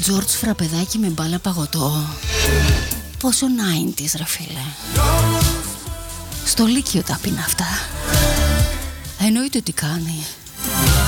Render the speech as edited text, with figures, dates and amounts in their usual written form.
Τζορτζ φραπεδάκι με μπάλα παγωτό. Πόσο 90's ρε φίλε. Στο Λύκειο τα πίνα αυτά. Εννοείται ότι κάνει.